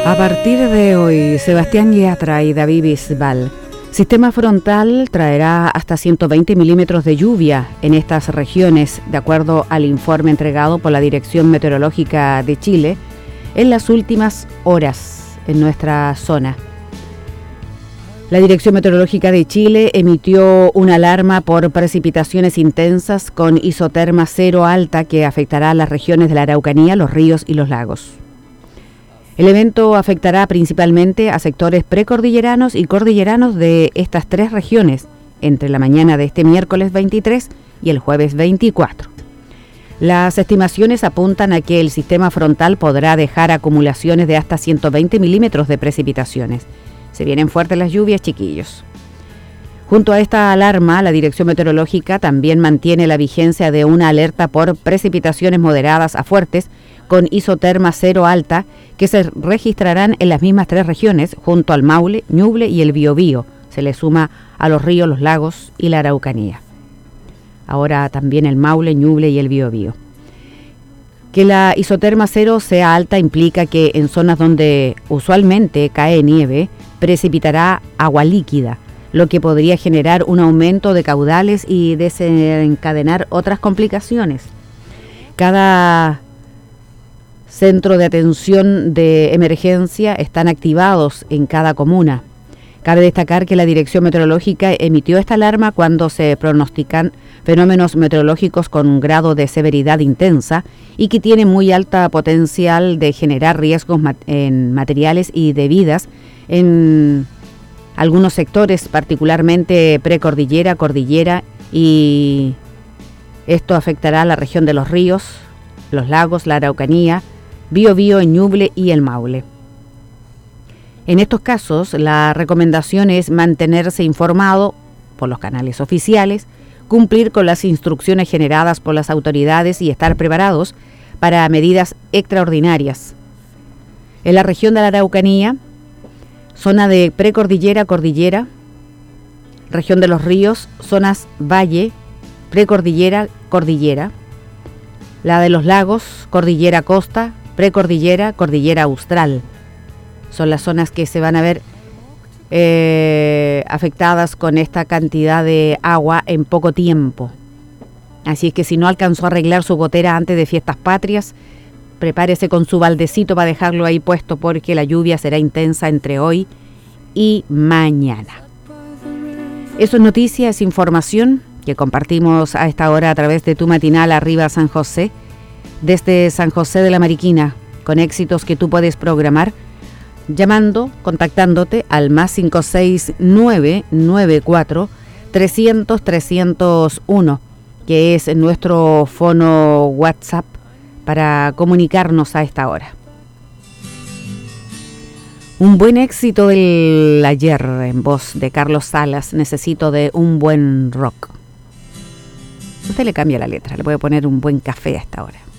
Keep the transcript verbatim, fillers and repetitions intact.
A partir de hoy, Sebastián Yatra y David Bisbal. Sistema frontal traerá hasta ciento veinte milímetros de lluvia en estas regiones, de acuerdo al informe entregado por la Dirección Meteorológica de Chile en las últimas horas en nuestra zona. La Dirección Meteorológica de Chile emitió una alarma por precipitaciones intensas con isoterma cero alta que afectará a las regiones de la Araucanía, los ríos y los lagos. El evento afectará principalmente a sectores precordilleranos y cordilleranos de estas tres regiones entre la mañana de este miércoles veintitrés y el jueves veinticuatro. Las estimaciones apuntan a que el sistema frontal podrá dejar acumulaciones de hasta ciento veinte milímetros de precipitaciones. Se vienen fuertes las lluvias, chiquillos. Junto a esta alarma, la Dirección Meteorológica también mantiene la vigencia de una alerta por precipitaciones moderadas a fuertes con isoterma cero alta que se registrarán en las mismas tres regiones junto al Maule, Ñuble y el Biobío. Se le suma a los ríos, los lagos y la Araucanía. Ahora también el Maule, Ñuble y el Biobío. Que la isoterma cero sea alta implica que en zonas donde usualmente cae nieve, precipitará agua líquida, lo que podría generar un aumento de caudales y desencadenar otras complicaciones. Cada centro de atención de emergencia están activados en cada comuna. Cabe destacar que la Dirección Meteorológica emitió esta alarma cuando se pronostican fenómenos meteorológicos con un grado de severidad intensa y que tienen muy alta potencial de generar riesgos en materiales y de vidas en algunos sectores, particularmente precordillera, cordillera, y esto afectará a la región de los ríos, los lagos, la Araucanía, Biobío, Ñuble y el Maule. En estos casos, la recomendación es mantenerse informado por los canales oficiales, cumplir con las instrucciones generadas por las autoridades y estar preparados para medidas extraordinarias. En la región de la Araucanía, zona de precordillera, cordillera, región de los ríos, zonas valle, precordillera, cordillera, la de los lagos, cordillera costa, precordillera, cordillera austral. Son las zonas que se van a ver eh, afectadas con esta cantidad de agua en poco tiempo. Así es que si no alcanzó a arreglar su gotera antes de fiestas patrias, prepárese con su baldecito para dejarlo ahí puesto porque la lluvia será intensa entre hoy y mañana. Eso es noticia, es información que compartimos a esta hora a través de tu matinal Arriba San José, desde San José de la Mariquina, con éxitos que tú puedes programar llamando, contactándote al más cinco seis nueve nueve cuatro trescientos trescientos uno, que es nuestro fono WhatsApp para comunicarnos a esta hora. Un buen éxito del ayer en voz de Carlos Salas, necesito de un buen rock. Usted le cambia la letra, le puede poner un buen café a esta hora.